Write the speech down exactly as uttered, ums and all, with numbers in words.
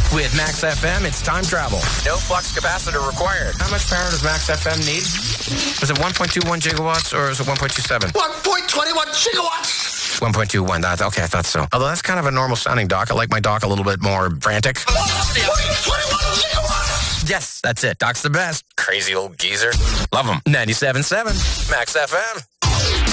With Max F M, it's time travel. No flux capacitor required. How much power does Max F M need? Is it one point two one gigawatts or is it one point two seven? one point two one gigawatts! one point two one, that, okay, I thought so. Although that's kind of a normal sounding dock. I like my dock a little bit more frantic. one point two one gigawatts! Yes, that's it. Doc's the best. Crazy old geezer. Love him. ninety-seven point seven Max F M.